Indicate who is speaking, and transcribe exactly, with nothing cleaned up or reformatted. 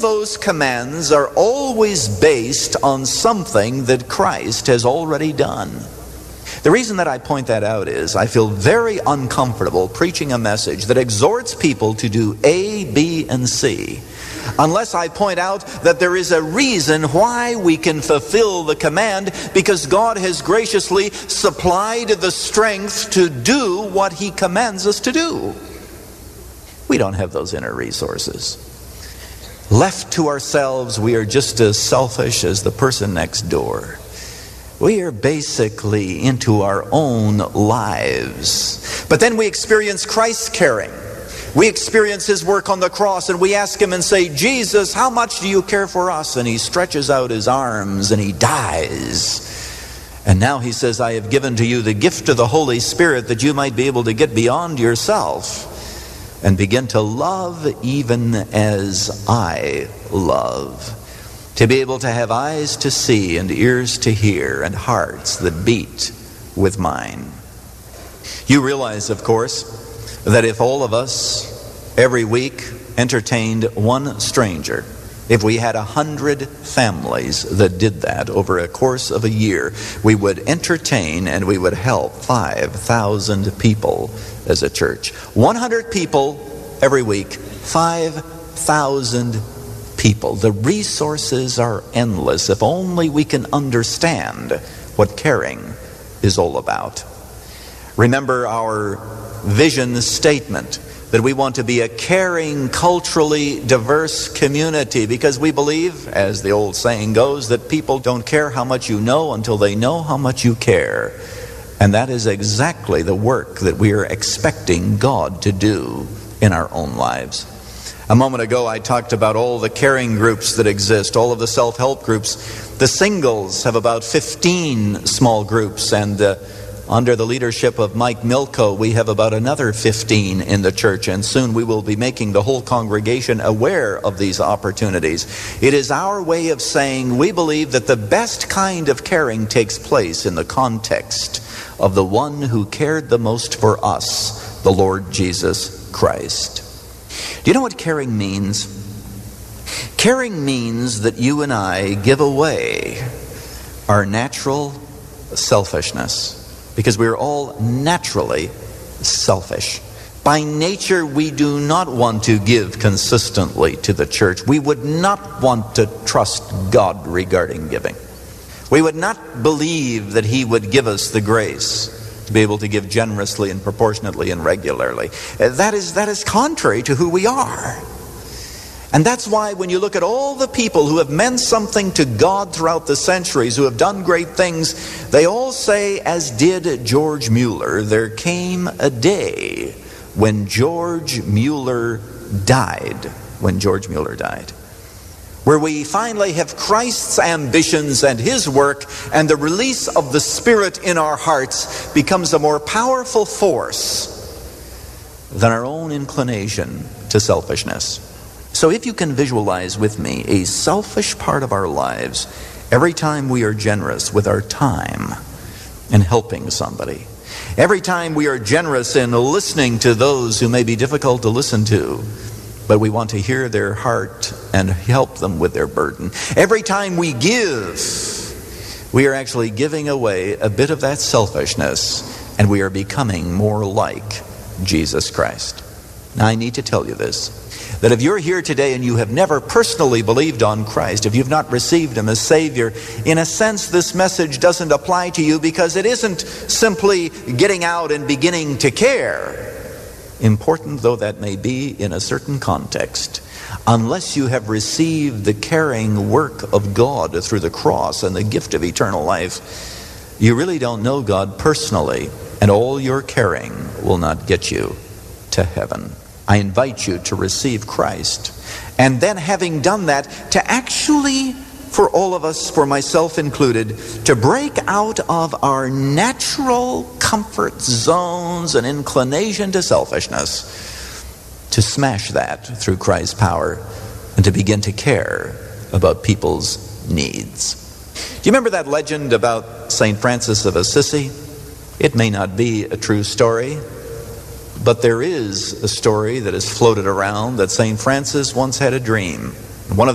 Speaker 1: those commands are always based on something that Christ has already done. The reason that I point that out is I feel very uncomfortable preaching a message that exhorts people to do A, B, and C, unless I point out that there is a reason why we can fulfill the command, because God has graciously supplied the strength to do what He commands us to do. We don't have those inner resources. Left to ourselves, we are just as selfish as the person next door. We are basically into our own lives. But then we experience Christ's caring. We experience His work on the cross, and we ask Him and say, Jesus, how much do you care for us? And He stretches out His arms and He dies. And now He says, I have given to you the gift of the Holy Spirit that you might be able to get beyond yourself and begin to love even as I love. To be able to have eyes to see and ears to hear and hearts that beat with mine. You realize, of course, that if all of us every week entertained one stranger, if we had a hundred families that did that over a course of a year, we would entertain and we would help five thousand people as a church. one hundred people every week, five thousand people. The resources are endless if only we can understand what caring is all about. Remember our vision statement that we want to be a caring, culturally diverse community, because we believe, as the old saying goes, that people don't care how much you know until they know how much you care. And that is exactly the work that we are expecting God to do in our own lives. A moment ago I talked about all the caring groups that exist, all of the self-help groups. The singles have about fifteen small groups, and uh, under the leadership of Mike Milko, we have about another fifteen in the church, and soon we will be making the whole congregation aware of these opportunities. It is our way of saying we believe that the best kind of caring takes place in the context of the one who cared the most for us, the Lord Jesus Christ. Do you know what caring means? Caring means that you and I give away our natural selfishness, because we are all naturally selfish. By nature, we do not want to give consistently to the church. We would not want to trust God regarding giving. We would not believe that He would give us the grace to be able to give generously and proportionately and regularly. That is, that is contrary to who we are. And that's why when you look at all the people who have meant something to God throughout the centuries, who have done great things, they all say, as did George Mueller, there came a day when George Mueller died. When George Mueller died. Where we finally have Christ's ambitions and His work, and the release of the Spirit in our hearts becomes a more powerful force than our own inclination to selfishness. So if you can visualize with me a selfish part of our lives, every time we are generous with our time in helping somebody, every time we are generous in listening to those who may be difficult to listen to, but we want to hear their heart and help them with their burden. Every time we give, we are actually giving away a bit of that selfishness, and we are becoming more like Jesus Christ. Now I need to tell you this, that if you're here today and you have never personally believed on Christ, if you've not received Him as Savior, in a sense this message doesn't apply to you, because it isn't simply getting out and beginning to care. Important though that may be in a certain context, unless you have received the caring work of God through the cross and the gift of eternal life, you really don't know God personally, and all your caring will not get you to heaven. I invite you to receive Christ, and then having done that, to actually, for all of us, for myself included, to break out of our natural comfort zones and inclination to selfishness, to smash that through Christ's power, and to begin to care about people's needs. Do you remember that legend about Saint Francis of Assisi? It may not be a true story, but there is a story that has floated around that Saint Francis once had a dream.